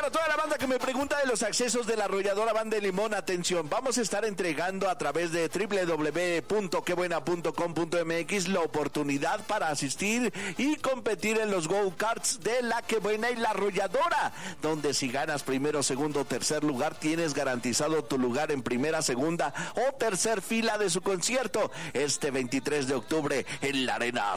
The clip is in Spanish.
para toda la banda que me pregunta de los accesos de la arrolladora Van de Limón, atención, vamos a estar entregando a través de www.quebuena.com.mx la oportunidad para asistir y competir en los go-karts de la Que Buena y la Arrolladora, donde si ganas primero, segundo o tercer lugar, tienes garantizado tu lugar en primera, segunda o tercer fila de su concierto este 23 de octubre en la Arena